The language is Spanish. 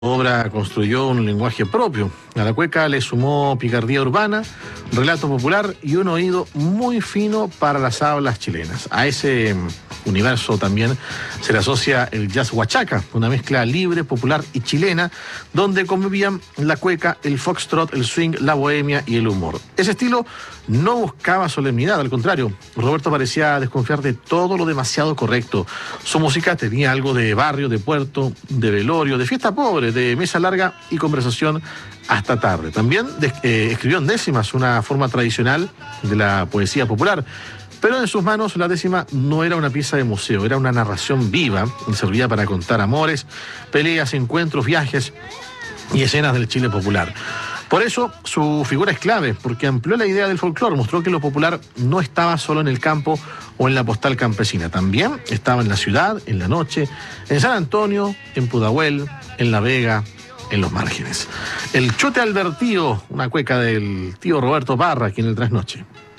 Obra construyó un lenguaje propio. A la cueca le sumó picardía urbana, relato popular y un oído muy fino para las hablas chilenas. A ese universo también se le asocia el jazz huachaca, una mezcla libre, popular y chilena, donde convivían la cueca, el foxtrot, el swing, la bohemia y el humor. Ese estilo no buscaba solemnidad, al contrario, Roberto parecía desconfiar de todo lo demasiado correcto. Su música tenía algo de barrio, de puerto, de velorio, de fiesta pobre, de mesa larga y conversación hasta tarde. También escribió en décimas, una forma tradicional de la poesía popular, pero en sus manos la décima no era una pieza de museo, era una narración viva y servía para contar amores, peleas, encuentros, viajes y escenas del Chile popular. Por eso su figura es clave, porque amplió la idea del folclore, mostró que lo popular no estaba solo en el campo o en la postal campesina, también estaba en la ciudad, en la noche, en San Antonio, en Pudahuel, en La Vega, en los márgenes. El Chote Albertío, una cueca del tío Roberto Parra aquí en el Trasnoche.